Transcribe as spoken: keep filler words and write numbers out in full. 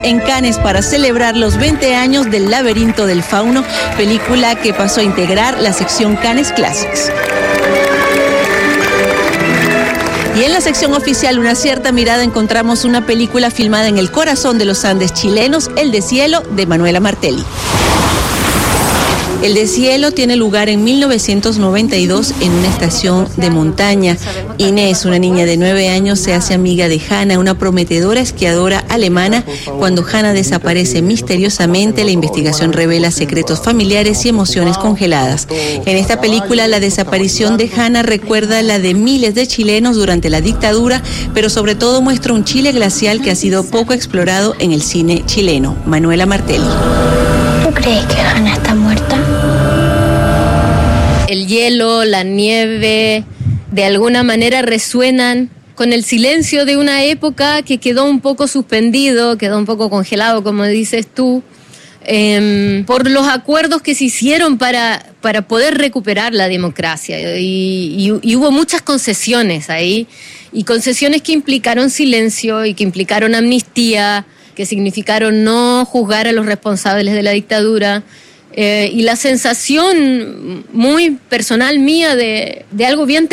En Cannes para celebrar los veinte años del Laberinto del Fauno, película que pasó a integrar la sección Cannes Classics. Y en la sección oficial Una cierta mirada encontramos una película filmada en el corazón de los Andes chilenos, El deshielo, de Manuela Martelli. El deshielo tiene lugar en mil novecientos noventa y dos en una estación de montaña. Inés, una niña de nueve años, se hace amiga de Hannah, una prometedora esquiadora alemana. Cuando Hannah desaparece misteriosamente, la investigación revela secretos familiares y emociones congeladas. En esta película, la desaparición de Hannah recuerda la de miles de chilenos durante la dictadura, pero sobre todo muestra un Chile glacial que ha sido poco explorado en el cine chileno. Manuela Martelli. ¿Tú crees que Hannah está muerta? El hielo, la nieve, de alguna manera resuenan con el silencio de una época que quedó un poco suspendido, quedó un poco congelado, como dices tú, eh, por los acuerdos que se hicieron para, para poder recuperar la democracia. Y, y, y hubo muchas concesiones ahí, y concesiones que implicaron silencio y que implicaron amnistía, que significaron no juzgar a los responsables de la dictadura. Eh, y la sensación muy personal mía de, de algo bien